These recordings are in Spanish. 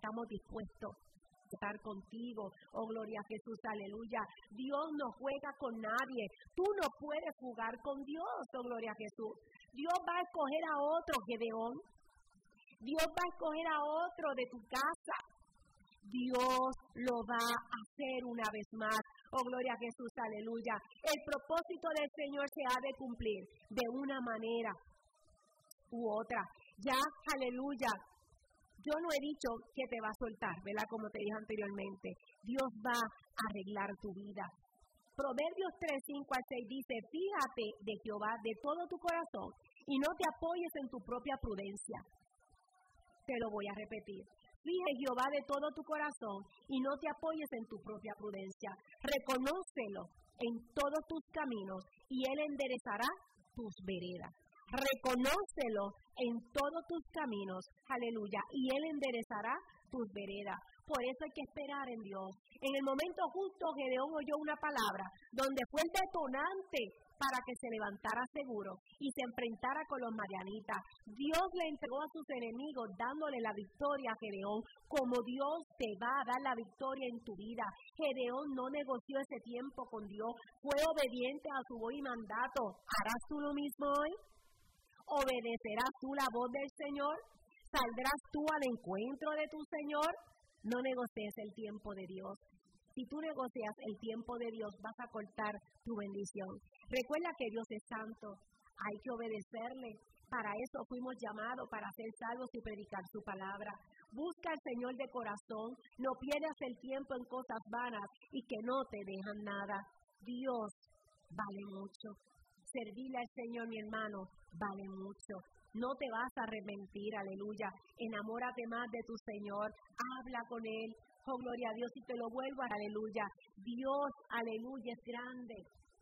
estamos dispuestos a estar contigo. Oh, gloria a Jesús, aleluya. Dios no juega con nadie. Tú no puedes jugar con Dios, oh, gloria a Jesús. Dios va a escoger a otro, Gedeón. Dios va a escoger a otro de tu casa. Dios lo va a hacer una vez más. Oh, gloria a Jesús, aleluya. El propósito del Señor se ha de cumplir de una manera u otra. Ya, aleluya. Yo no he dicho que te va a soltar, ¿verdad? Como te dije anteriormente. Dios va a arreglar tu vida. Proverbios 3, 5 al 6 dice: fíjate de Jehová de todo tu corazón y no te apoyes en tu propia prudencia. Te lo voy a repetir. Fíjate Jehová de todo tu corazón y no te apoyes en tu propia prudencia. Reconócelo en todos tus caminos y Él enderezará tus veredas. Reconócelo en todos tus caminos, aleluya, y Él enderezará tus veredas. Por eso hay que esperar en Dios. En el momento justo, Gedeón oyó una palabra donde fue el detonante para que se levantara seguro y se enfrentara con los madianitas. Dios le entregó a sus enemigos dándole la victoria a Gedeón, como Dios te va a dar la victoria en tu vida. Gedeón no negoció ese tiempo con Dios, fue obediente a su voz y mandato. ¿Harás tú lo mismo hoy? ¿Obedecerás tú la voz del Señor? ¿Saldrás tú al encuentro de tu Señor? No negocies el tiempo de Dios. Si tú negocias el tiempo de Dios, vas a cortar tu bendición. Recuerda que Dios es santo. Hay que obedecerle. Para eso fuimos llamados, para ser salvos y predicar su palabra. Busca al Señor de corazón. No pierdas el tiempo en cosas vanas y que no te dejan nada. Dios vale mucho. Servirle al Señor, mi hermano, vale mucho. No te vas a arrepentir, aleluya. Enamórate más de tu Señor. Habla con Él. Oh, gloria a Dios, y te lo vuelvo, aleluya. Dios, aleluya, es grande.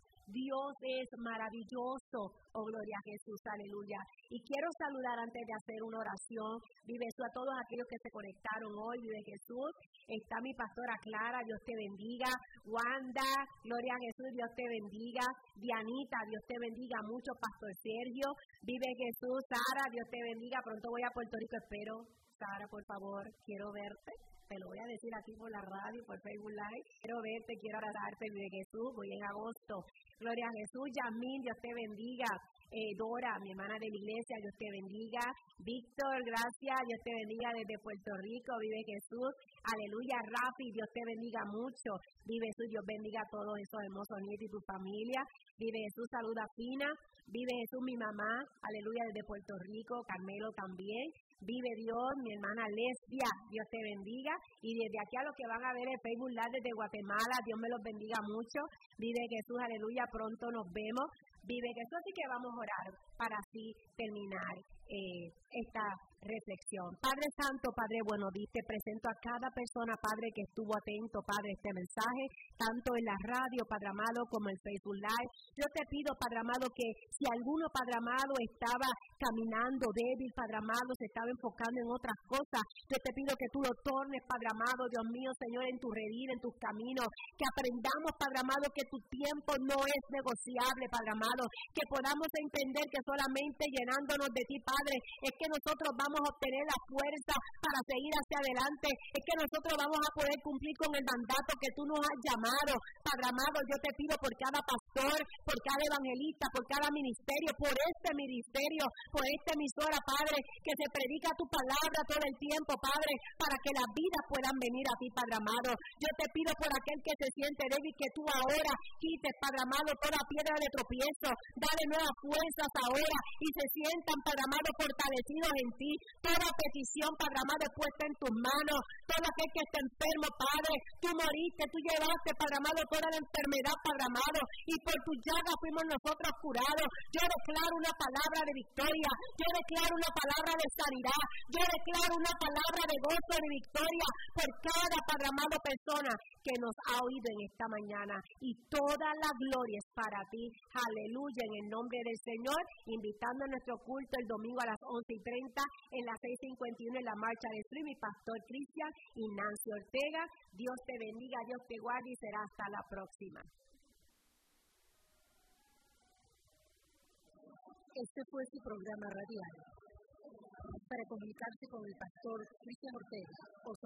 Dios es maravilloso. Oh, gloria a Jesús, aleluya. Y quiero saludar antes de hacer una oración. Vive Jesús a todos aquellos que se conectaron hoy. Vive Jesús. Está mi pastora Clara, Dios te bendiga. Wanda, gloria a Jesús, Dios te bendiga. Dianita, Dios te bendiga mucho. Pastor Sergio, vive Jesús. Sara, Dios te bendiga. Pronto voy a Puerto Rico, espero. Sara, por favor, quiero verte. Te lo voy a decir aquí por la radio, por Facebook Live. Quiero verte, quiero abrazarte, vive Jesús. Voy en agosto. Gloria a Jesús. Yasmín, Dios te bendiga. Dora, mi hermana de la iglesia, Dios te bendiga. Víctor, gracias, Dios te bendiga desde Puerto Rico. Vive Jesús. Aleluya. Rafi, Dios te bendiga mucho. Vive Jesús, Dios bendiga a todos esos hermosos nietos y tu familia. Vive Jesús, saluda Fina. Vive Jesús, mi mamá. Aleluya, desde Puerto Rico. Carmelo también. Vive Dios, mi hermana Lesbia, Dios te bendiga. Y desde aquí a los que van a ver el Facebook Live desde Guatemala, Dios me los bendiga mucho. Vive Jesús, aleluya, pronto nos vemos. Vive Jesús, así que vamos a orar para así terminar esta reflexión. Padre Santo, Padre bueno, te presento a cada persona, Padre, que estuvo atento, Padre, a este mensaje, tanto en la radio, Padre amado, como en Facebook Live. Yo te pido, Padre amado, que si alguno, Padre amado, estaba caminando débil, Padre amado, se estaba enfocando en otras cosas, yo te pido que tú lo tornes, Padre amado, Dios mío, Señor, en tu redil, en tus caminos, que aprendamos, Padre amado, que tu tiempo no es negociable, Padre amado, que podamos entender que solamente llenándonos de ti, Padre, es que nosotros vamos a obtener la fuerza para seguir hacia adelante, es que nosotros vamos a poder cumplir con el mandato que tú nos has llamado. Padre amado, yo te pido por cada pastor, por cada evangelista, por cada ministerio, por este ministerio, por esta emisora, Padre, que se predica tu palabra todo el tiempo, Padre, para que las vidas puedan venir a ti, Padre amado. Yo te pido por aquel que se siente débil, que tú ahora quites, Padre amado, toda piedra de tropiezo, dale nuevas fuerzas ahora y se sientan, Padre amado, fortalecidos en ti. Toda petición, Padre amado, puesta en tus manos, todo aquel que está enfermo, Padre, tú moriste, tú llevaste, Padre amado, toda la enfermedad, Padre amado, y por tu llaga fuimos nosotros curados. Yo declaro una palabra de victoria, yo declaro una palabra de sanidad, yo declaro una palabra de gozo, de victoria por cada, Padre amado, persona que nos ha oído en esta mañana, y toda la gloria es para ti. Aleluya, en el nombre del Señor, invitando a nuestro culto el domingo a las 11:30, en las 6:51 en la marcha de stream, mi pastor Cristian y Nancy Ortega. Dios te bendiga, Dios te guarde y será hasta la próxima. Este fue su programa radial. Para comunicarse con el pastor Cristian Ortega o